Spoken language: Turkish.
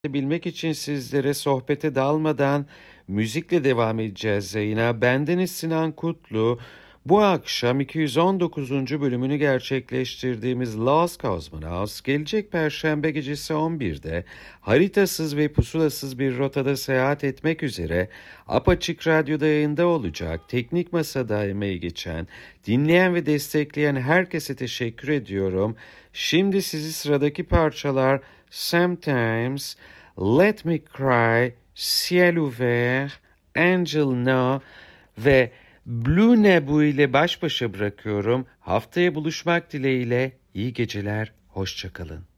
bilmek için sizlere sohbete dalmadan müzikle devam edeceğiz yayına. Bendeniz Sinan Kutlu. Bu akşam 219. bölümünü gerçekleştirdiğimiz Lost Cosmonauts gelecek Perşembe gecesi 11'de haritasız ve pusulasız bir rotada seyahat etmek üzere Apaçık Radyo'da yayında olacak. Teknik Masa'da emeği geçen, dinleyen ve destekleyen herkese teşekkür ediyorum. Şimdi sizi sıradaki parçalar Sometimes, Let Me Cry, Ciel Ouvert, Angel No ve Blue Nebu ile baş başa bırakıyorum. Haftaya buluşmak dileğiyle iyi geceler, hoşça kalın.